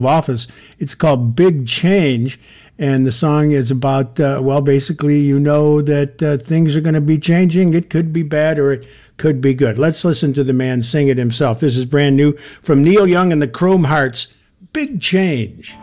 office. It's called Big Change. And the song is about, well, basically, you know that things are going to be changing. It could be bad or it could be good. Let's listen to the man sing it himself. This is brand new from Neil Young and the Chrome Hearts, Big Change.